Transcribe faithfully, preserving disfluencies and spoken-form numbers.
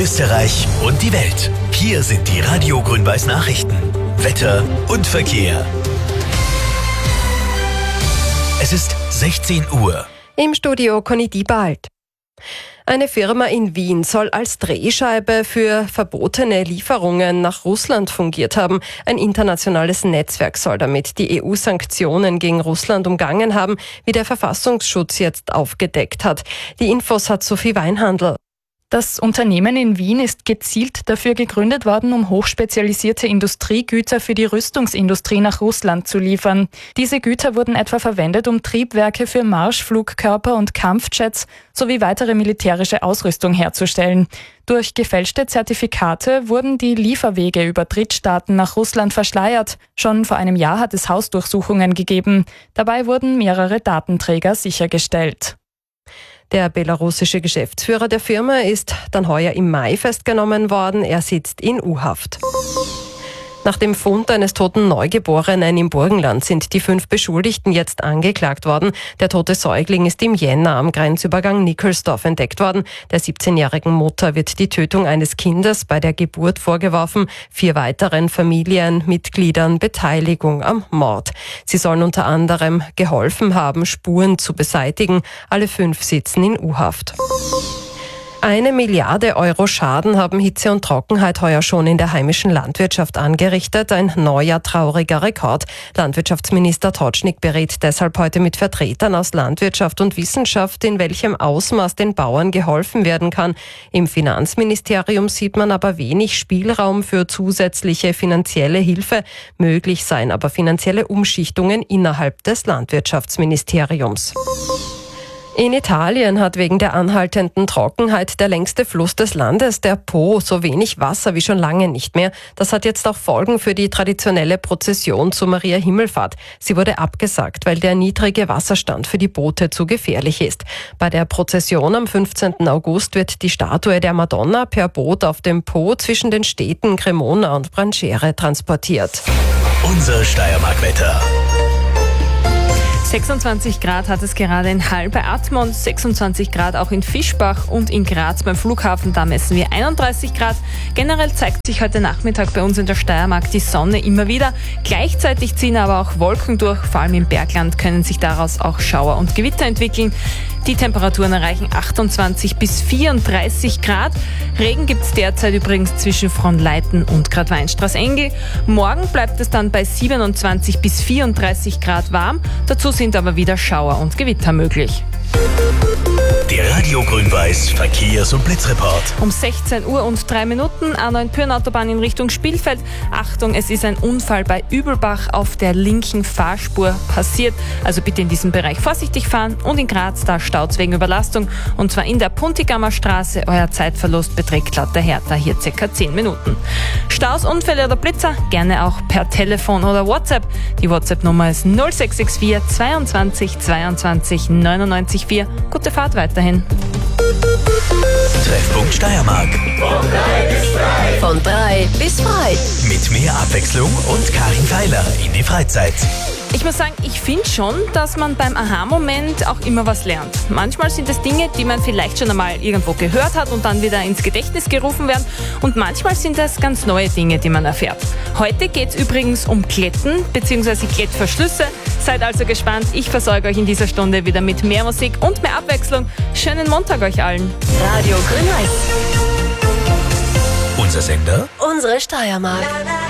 Österreich und die Welt. Hier sind die Radio Grün-Weiß Nachrichten. Wetter und Verkehr. Es ist sechzehn Uhr. Im Studio Conny Diebald. Eine Firma in Wien soll als Drehscheibe für verbotene Lieferungen nach Russland fungiert haben. Ein internationales Netzwerk soll damit die E U-Sanktionen gegen Russland umgangen haben, wie der Verfassungsschutz jetzt aufgedeckt hat. Die Infos hat Sophie Weinhandl. Das Unternehmen in Wien ist gezielt dafür gegründet worden, um hochspezialisierte Industriegüter für die Rüstungsindustrie nach Russland zu liefern. Diese Güter wurden etwa verwendet, um Triebwerke für Marschflugkörper und Kampfjets sowie weitere militärische Ausrüstung herzustellen. Durch gefälschte Zertifikate wurden die Lieferwege über Drittstaaten nach Russland verschleiert. Schon vor einem Jahr hat es Hausdurchsuchungen gegeben. Dabei wurden mehrere Datenträger sichergestellt. Der belarussische Geschäftsführer der Firma ist dann heuer im Mai festgenommen worden. Er sitzt in U-Haft. Nach dem Fund eines toten Neugeborenen im Burgenland sind die fünf Beschuldigten jetzt angeklagt worden. Der tote Säugling ist im Jänner am Grenzübergang Nickelsdorf entdeckt worden. Der siebzehnjährigen Mutter wird die Tötung eines Kindes bei der Geburt vorgeworfen, vier weiteren Familienmitgliedern Beteiligung am Mord. Sie sollen unter anderem geholfen haben, Spuren zu beseitigen. Alle fünf sitzen in U-Haft. Eine Milliarde Euro Schaden haben Hitze und Trockenheit heuer schon in der heimischen Landwirtschaft angerichtet. Ein neuer trauriger Rekord. Landwirtschaftsminister Totschnig berät deshalb heute mit Vertretern aus Landwirtschaft und Wissenschaft, in welchem Ausmaß den Bauern geholfen werden kann. Im Finanzministerium sieht man aber wenig Spielraum für zusätzliche finanzielle Hilfe. Möglich seien aber finanzielle Umschichtungen innerhalb des Landwirtschaftsministeriums. In Italien hat wegen der anhaltenden Trockenheit der längste Fluss des Landes, der Po, so wenig Wasser wie schon lange nicht mehr. Das hat jetzt auch Folgen für die traditionelle Prozession zur Maria Himmelfahrt. Sie wurde abgesagt, weil der niedrige Wasserstand für die Boote zu gefährlich ist. Bei der Prozession am fünfzehnten August wird die Statue der Madonna per Boot auf dem Po zwischen den Städten Cremona und Branciere transportiert. Unser Steiermark-Wetter. sechsundzwanzig Grad hat es gerade in Hall bei Admont, sechsundzwanzig Grad auch in Fischbach und in Graz beim Flughafen, da messen wir einunddreißig Grad. Generell zeigt sich heute Nachmittag bei uns in der Steiermark die Sonne immer wieder. Gleichzeitig ziehen aber auch Wolken durch, vor allem im Bergland können sich daraus auch Schauer und Gewitter entwickeln. Die Temperaturen erreichen achtundzwanzig bis vierunddreißig Grad. Regen gibt es derzeit übrigens zwischen Fronleiten und Gradweinstraßengel. Morgen bleibt es dann bei siebenundzwanzig bis vierunddreißig Grad warm. Dazu sind aber wieder Schauer und Gewitter möglich. Der Radio Grün-Weiß Verkehrs- und Blitzreport. Um sechzehn Uhr und drei Minuten A neun Pyrn-Autobahn in Richtung Spielfeld. Achtung, es ist ein Unfall bei Übelbach auf der linken Fahrspur passiert. Also bitte in diesem Bereich vorsichtig fahren. Und in Graz, da staut's wegen Überlastung. Und zwar in der Puntigammer Straße. Euer Zeitverlust beträgt laut der Hertha hier circa zehn Minuten. Staus, Unfälle oder Blitzer? Gerne auch per Telefon oder WhatsApp. Die WhatsApp-Nummer ist null sechs sechs vier zweiundzwanzig zweiundzwanzig neunundneunzig vier. Gute Fahrt weiterhin. Treffpunkt Steiermark. Von drei bis frei. Mit mehr Abwechslung und Karin Feiler in die Freizeit. Ich muss sagen, ich finde schon, dass man beim Aha-Moment auch immer was lernt. Manchmal sind es Dinge, die man vielleicht schon einmal irgendwo gehört hat und dann wieder ins Gedächtnis gerufen werden. Und manchmal sind es ganz neue Dinge, die man erfährt. Heute geht es übrigens um Kletten bzw. Klettverschlüsse. Seid also gespannt. Ich versorge euch in dieser Stunde wieder mit mehr Musik und mehr Abwechslung. Schönen Montag euch allen. Radio Grün-Weiß. Unser Sender? Unsere Steiermark.